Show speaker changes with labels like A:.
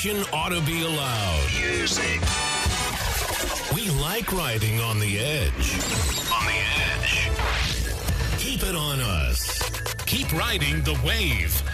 A: ought to be allowed. Music. We like riding on the edge. On the edge. Keep it on us. Keep riding the wave.